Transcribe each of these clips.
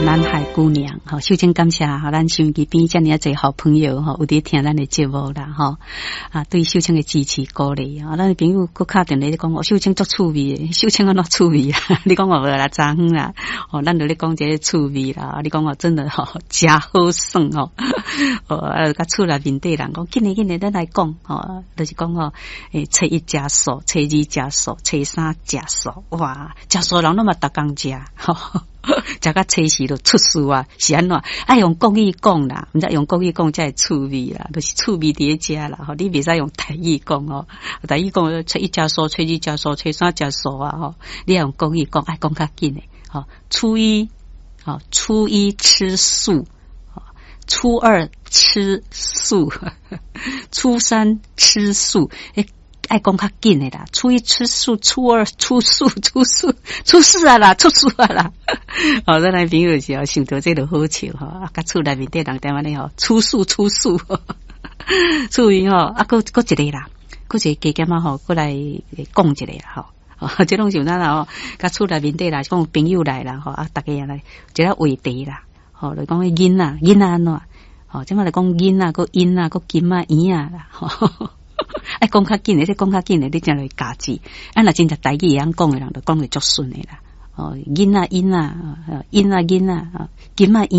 南海姑娘，哈，首先感谢哈咱收音机边遮尔啊侪好朋友哈，有伫听咱的节目啦，哈啊，对秀清的支持鼓励啊，咱的朋友搁敲电话咧讲，秀清足趣味的，秀清安怎趣味啊？你讲我无啦，昨昏啦，哦，咱就咧讲这个趣味啦，你讲我真的吼，真好耍哦，甲厝内面底人讲，紧咧，咱来讲哦，就是讲哦，初一食素，初二食素，初三食素，哇，食素人那么逐工食，吼。食到初四就出事啊！是安怎？爱用国语讲啦，毋知用国语讲才会趣味啦，就是趣味伫遮啦。吼，你袂使用台语讲哦，台语讲初一食素，初二食素，初三食素啊！吼，你要用国语讲，爱讲较紧诶。吼，初一吃素，初二吃素，初三吃素。爱讲较紧诶啦，初一吃素，初二出素，初四啊啦，出素啊啦。哦，咱来朋友是想到这个好笑吼，啊，甲厝内面底人台湾咧吼，出素，趣味吼，啊，搁一个啦，搁一个加减啊吼，过来讲一个啦吼。哦，这拢是咱啦吼，甲厝内面底啦，讲朋友来啦吼，啊，大家也来一个话题啦，吼，来讲囡仔安怎？吼，即摆来讲囡仔，个因啊，个金啊，圆啊啦，吼。爱讲较紧诶，你讲较紧诶，你才来加字。啊，若真正台语会晓讲诶人，就讲会足顺诶啦。哦，因啊，金啊，圆啊，圆啊，金啊，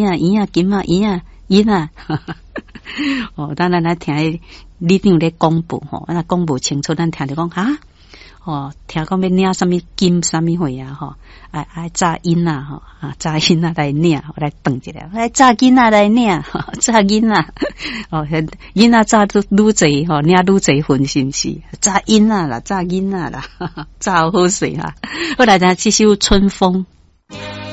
圆啊。哦，当然来听里长咧广播吼，那讲不清楚，咱听着讲哈。哦，听讲要领什么金什么货啊？吼，爱炸因啊，吼啊，炸因啊来领，来炖一下，来炸因啊来领，炸因啊，哦，因啊炸都愈济吼，领愈济份是毋是？炸因啊啦，炸因啊啦，炸好势哈。后来咱这首春风